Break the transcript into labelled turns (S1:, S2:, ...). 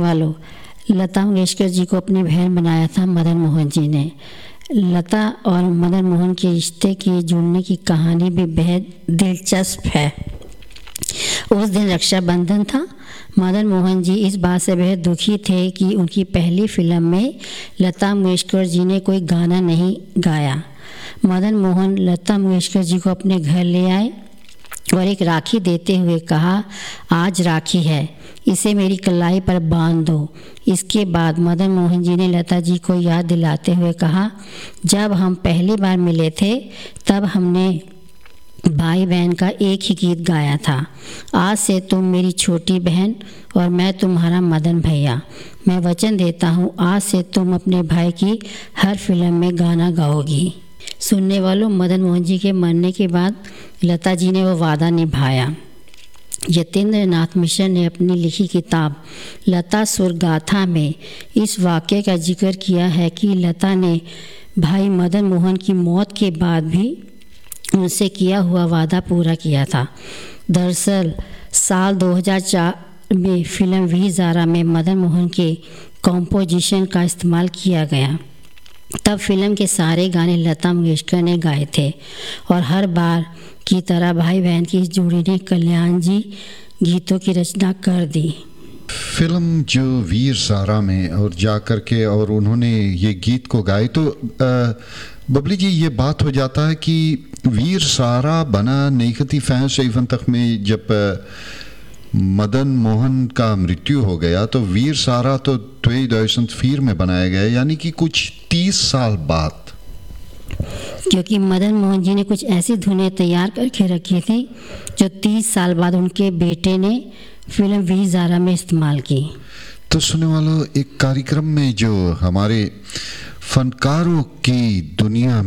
S1: वालों, लता मंगेशकर जी को अपनी बहन बनाया था मदन मोहन जी ने। लता और मदन मोहन के रिश्ते की जुड़ने की कहानी भी बेहद दिलचस्प है। उस दिन रक्षाबंधन था। मदन मोहन जी इस बात से बेहद दुखी थे कि उनकी पहली फिल्म में लता मंगेशकर जी ने कोई गाना नहीं गाया। मदन मोहन लता मंगेशकर जी को अपने घर ले आए और एक राखी देते हुए कहा, आज राखी है, इसे मेरी कलाई पर बांध दो। इसके बाद मदन मोहन जी ने लता जी को याद दिलाते हुए कहा, जब हम पहली बार मिले थे तब हमने भाई बहन का एक ही गीत गाया था। आज से तुम मेरी छोटी बहन और मैं तुम्हारा मदन भैया। मैं वचन देता हूँ, आज से तुम अपने भाई की हर फिल्म में गाना गाओगी। सुनने वालों, मदन मोहन जी के मरने के बाद लता जी ने वो वादा निभाया। यतीन्द्र नाथ मिश्र ने अपनी लिखी किताब लता सुरगाथा में इस वाक़ये का जिक्र किया है कि लता ने भाई मदन मोहन की मौत के बाद भी उनसे किया हुआ वादा पूरा किया था। दरअसल साल 2004 में फिल्म वीर ज़ारा में मदन मोहन के कॉम्पोजिशन का इस्तेमाल किया गया। तब फिल्म के सारे गाने लता मंगेशकर ने गाए थे और हर बार की तरह भाई बहन की इस जोड़ी ने कल्याण जी गीतों की रचना कर दी।
S2: फिल्म जो वीर ज़ारा में और जा कर के और उन्होंने ये गीत को गाए, तो बबली जी ये बात हो जाता है कि वीर ज़ारा बना नेकती फैंस इवन तक में जब मदन मोहन का मृत्यु हो गया तो वीर ज़ारा तो 2004 में बनाया गया, यानी कि कुछ 30 साल बाद।
S1: क्योंकि मदन मोहन जी ने कुछ ऐसी धुनें तैयार करके रखी थी जो 30 साल बाद उनके बेटे ने फिल्म वीर ज़ारा में इस्तेमाल की।
S2: तो सुनने वालों, एक कार्यक्रम में जो हमारे फनकारों की दुनिया